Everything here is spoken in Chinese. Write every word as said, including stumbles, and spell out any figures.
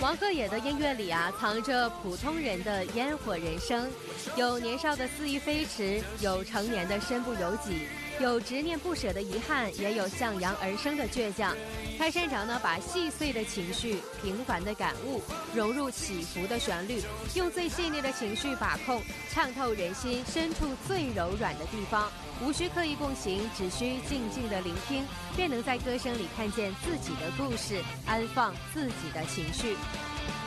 王鹤野的音乐里啊，藏着普通人的烟火人生，有年少的肆意飞驰，有成年的身不由己，有执念不舍的遗憾，也有向阳而生的倔强。开山长呢，把细碎的情绪、平凡的感悟融入起伏的旋律，用最细腻的情绪把控，唱透人心深处最柔软的地方。无需刻意共情，只需静静的聆听，便能在歌声里看见自己的故事，安放自己的情绪。